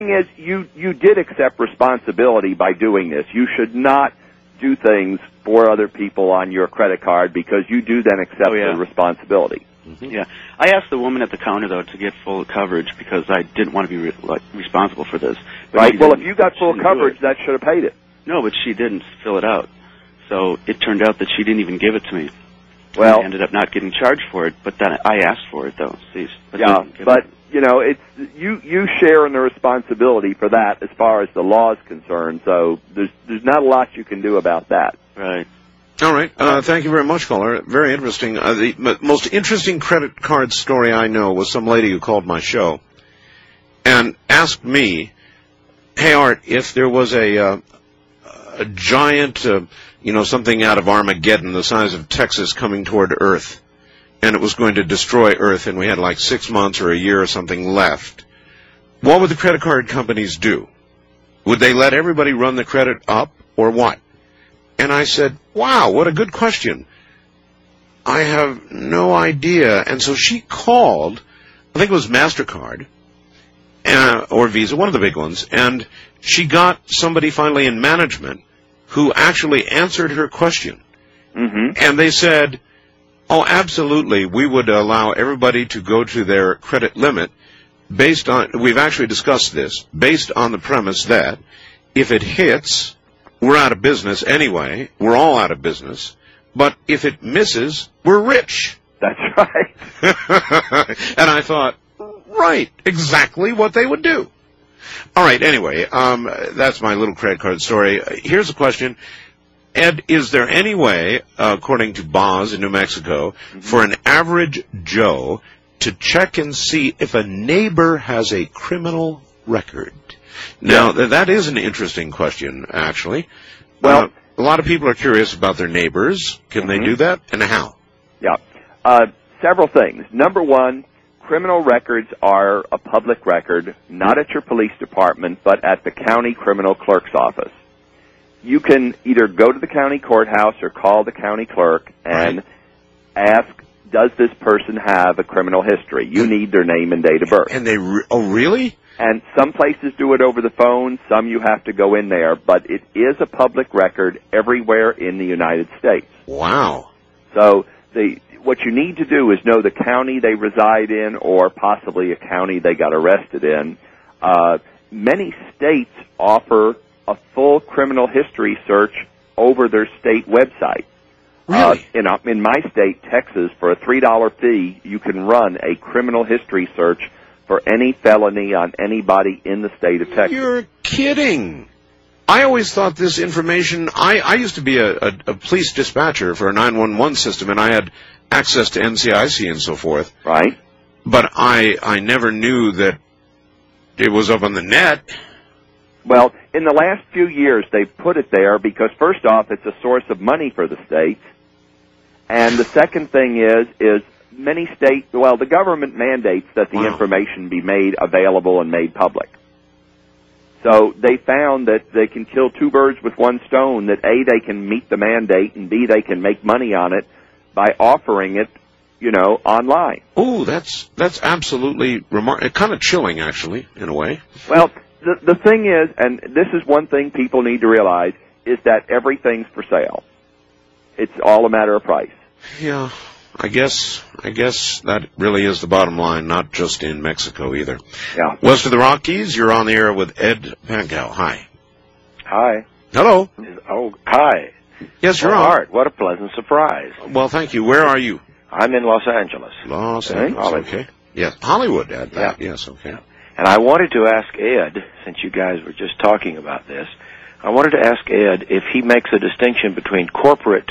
thing is, you did accept responsibility by doing this. You should not do things for other people on your credit card because you do then accept the responsibility. Mm-hmm. Yeah. I asked the woman at the counter, though, to get full coverage because I didn't want to be responsible for this. But right. Well, if you got full coverage, that should have paid it. No, but she didn't fill it out. So it turned out that she didn't even give it to me. Well, I ended up not getting charged for it, but then I asked for it, though. See, but you know, it's you share in the responsibility for that as far as the law is concerned. So there's not a lot you can do about that. Right. All right. Thank you very much, caller. Very interesting. The most interesting credit card story I know was some lady who called my show and asked me, "Hey, Art, if there was a giant, something out of Armageddon the size of Texas coming toward Earth, and it was going to destroy Earth, and we had like 6 months or a year or something left, what would the credit card companies do? Would they let everybody run the credit up, or what?" And I said, wow, what a good question. I have no idea. And so she called, I think it was MasterCard, or Visa, one of the big ones, and she got somebody finally in management who actually answered her question. Mm-hmm. And they said, oh, absolutely, we would allow everybody to go to their credit limit based on, we've actually discussed this, based on the premise that if it hits, we're out of business anyway. We're all out of business. But if it misses, we're rich. That's right. And I thought, right, exactly what they would do. All right, anyway, that's my little credit card story. Here's a question. Ed, is there any way, according to Boz in New Mexico, for an average Joe to check and see if a neighbor has a criminal record? Now, that is an interesting question, actually. Well, a lot of people are curious about their neighbors. Can they do that, and how? Yeah. Several things. Number one, criminal records are a public record, not at your police department, but at the county criminal clerk's office. You can either go to the county courthouse or call the county clerk and ask, does this person have a criminal history? You need their name and date of birth. And they really? And some places do it over the phone, some you have to go in there, but it is a public record everywhere in the United States. Wow. So what you need to do is know the county they reside in or possibly a county they got arrested in. Many states offer a full criminal history search over their state website. Really? In my state, Texas, for a $3 fee, you can run a criminal history search for any felony on anybody in the state of Texas. You're kidding. I always thought this information, I used to be a police dispatcher for a 911 system, and I had access to NCIC and so forth. Right. But I never knew that it was up on the net. Well, in the last few years, they've put it there because, first off, it's a source of money for the states. And the second thing is many states, the government mandates that the information be made available and made public. So they found that they can kill two birds with one stone, that A, they can meet the mandate, and B, they can make money on it by offering it, online. Oh, that's absolutely remarkable. Kind of chilling, actually, in a way. Well, the thing is, and this is one thing people need to realize, is that everything's for sale. It's all a matter of price. Yeah, I guess that really is the bottom line, not just in Mexico either. Yeah. West of the Rockies, you're on the air with Ed Pankow. Hi. Hi. Hello. Oh, hi. Yes, you're on. Art, what a pleasant surprise. Well, thank you. Where are you? I'm in Los Angeles. Los Angeles, okay. Yes, Hollywood, Ed. Yeah. Yes, okay. Yeah. And I wanted to ask Ed, since you guys were just talking about this, I wanted to ask Ed if he makes a distinction between corporate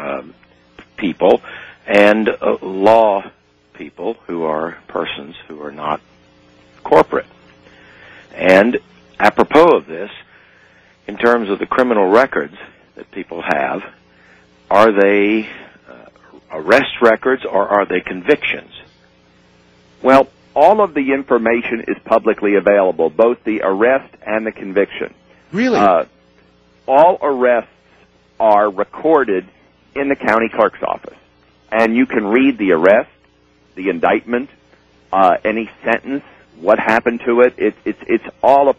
people and law people who are persons who are not corporate. And apropos of this, in terms of the criminal records that people have, are they arrest records or are they convictions? Well, all of the information is publicly available, both the arrest and the conviction. Really? All arrests are recorded in the county clerk's office. And you can read the arrest, the indictment, any sentence, what happened to it. It's all a